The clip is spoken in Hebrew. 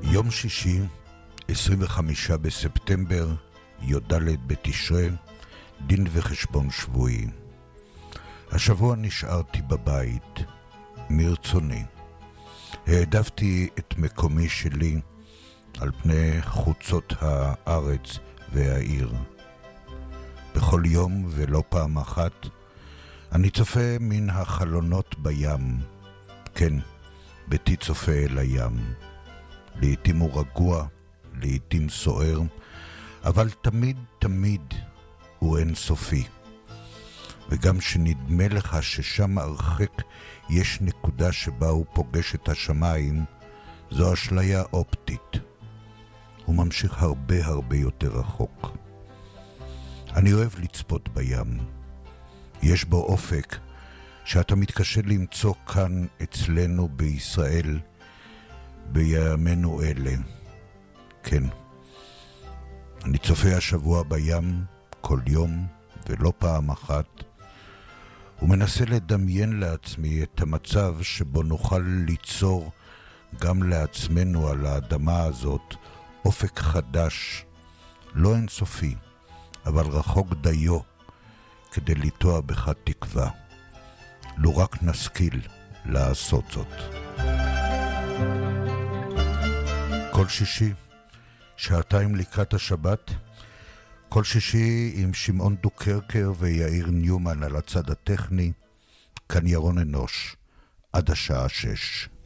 יום שישי, 25 בספטמבר, י"ד בתשרי, דין וחשבון שבועי. השבוע נשארתי בבית, מרצוני. העדפתי את מקומי שלי על פני חוצות הארץ והעיר. בכל יום ולא פעם אחת, אני צופה מן החלונות בים. כן, ביתי צופה אל הים. לעתים הוא רגוע, לעתים סוער, אבל תמיד הוא אינסופי. וגם שנדמה לך ששם הרחק יש נקודה שבה הוא פוגש את השמיים, זו אשליה אופטית. הוא ממשיך הרבה יותר רחוק. אני אוהב לצפות בים. יש בו אופק שאתה מתקשה למצוא כאן אצלנו בישראל בימינו אלה. כן, אני צופה השבוע בים כל יום ולא פעם אחת, ומנסה לדמיין לעצמי את המצב שבו נוכל ליצור גם לעצמנו על האדמה הזאת אופק חדש, לא אינסופי, אבל רחוק דיו, כדי לטוע בך תקווה. לו רק נשכיל לעשות זאת. כל שישי, שעתיים לקראת השבת, כל שישי עם שמעון דוקרקר ויאיר ניומן על הצד הטכני, כאן ירון אנוש, עד השעה 6.